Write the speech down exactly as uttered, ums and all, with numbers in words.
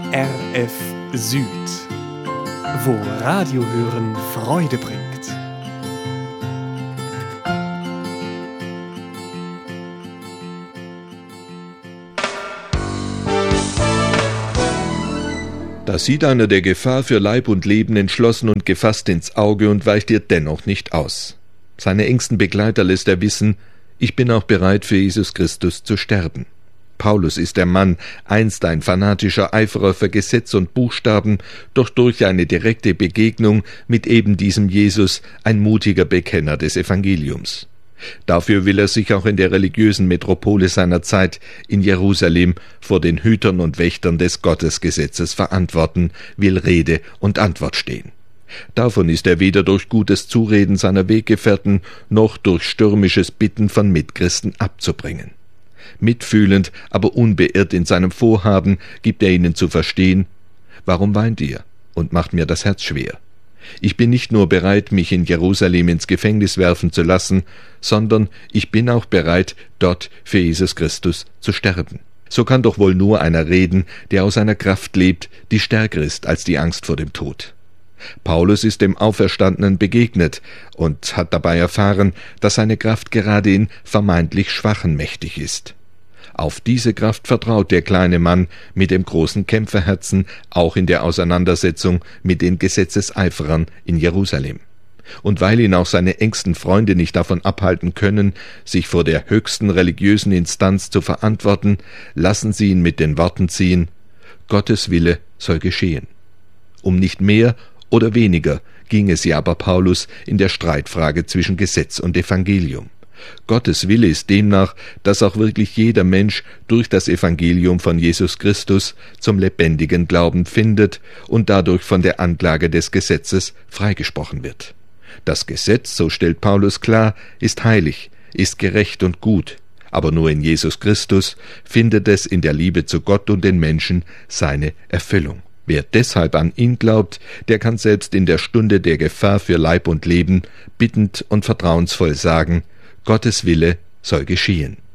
R F Süd, wo Radiohören Freude bringt. Da sieht einer der Gefahr für Leib und Leben entschlossen und gefasst ins Auge und weicht ihr dennoch nicht aus. Seine engsten Begleiter lässt er wissen: Ich bin auch bereit, für Jesus Christus zu sterben. Paulus ist der Mann, einst ein fanatischer Eiferer für Gesetz und Buchstaben, doch durch eine direkte Begegnung mit eben diesem Jesus ein mutiger Bekenner des Evangeliums. Dafür will er sich auch in der religiösen Metropole seiner Zeit in Jerusalem vor den Hütern und Wächtern des Gottesgesetzes verantworten, will Rede und Antwort stehen. Davon ist er weder durch gutes Zureden seiner Weggefährten noch durch stürmisches Bitten von Mitchristen abzubringen. Mitfühlend, aber unbeirrt in seinem Vorhaben, gibt er ihnen zu verstehen: Warum weint ihr und macht mir das Herz schwer? Ich bin nicht nur bereit, mich in Jerusalem ins Gefängnis werfen zu lassen, sondern ich bin auch bereit, dort für Jesus Christus zu sterben. So kann doch wohl nur einer reden, der aus einer Kraft lebt, die stärker ist als die Angst vor dem Tod. Paulus ist dem Auferstandenen begegnet und hat dabei erfahren, dass seine Kraft gerade in vermeintlich Schwachen mächtig ist. Auf diese Kraft vertraut der kleine Mann mit dem großen Kämpferherzen auch in der Auseinandersetzung mit den Gesetzeseiferern in Jerusalem. Und weil ihn auch seine engsten Freunde nicht davon abhalten können, sich vor der höchsten religiösen Instanz zu verantworten, lassen sie ihn mit den Worten ziehen: Gottes Wille soll geschehen. Um nicht mehr oder weniger ging es ja aber Paulus in der Streitfrage zwischen Gesetz und Evangelium. Gottes Wille ist demnach, dass auch wirklich jeder Mensch durch das Evangelium von Jesus Christus zum lebendigen Glauben findet und dadurch von der Anklage des Gesetzes freigesprochen wird. Das Gesetz, so stellt Paulus klar, ist heilig, ist gerecht und gut, aber nur in Jesus Christus findet es in der Liebe zu Gott und den Menschen seine Erfüllung. Wer deshalb an ihn glaubt, der kann selbst in der Stunde der Gefahr für Leib und Leben bittend und vertrauensvoll sagen: Gottes Wille soll geschehen.